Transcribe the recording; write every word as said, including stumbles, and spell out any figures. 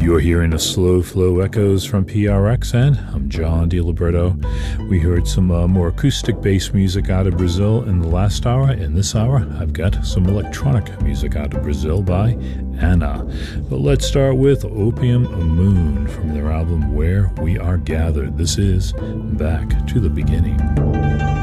You're hearing the Slow Flow Echoes from P R X, and I'm John DiLiberto. We heard some uh, more acoustic bass music out of Brazil in the last hour. In this hour, I've got some electronic music out of Brazil by Anna. But let's start with Opium Moon from their album Where We Are Gathered. This is Back to the Beginning.